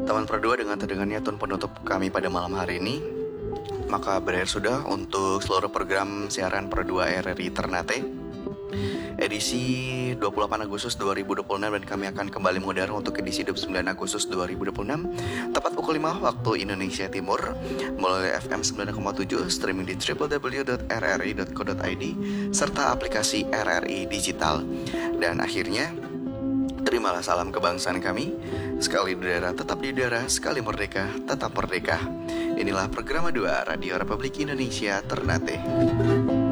Teman Perdua dengan terdengarnya tune penutup kami pada malam hari ini. Maka berakhir sudah untuk seluruh program siaran Perdua RRI Ternate edisi 28 Agustus 2026, dan kami akan kembali mengudara untuk edisi 29 Agustus 2026 tepat pukul 5 waktu Indonesia Timur melalui FM 9,7, streaming di www.rri.co.id serta aplikasi RRI Digital. Dan akhirnya, terimalah salam kebangsaan kami. Sekali di daerah, tetap di daerah. Sekali merdeka, tetap merdeka. Inilah program 2 Radio Republik Indonesia Ternate.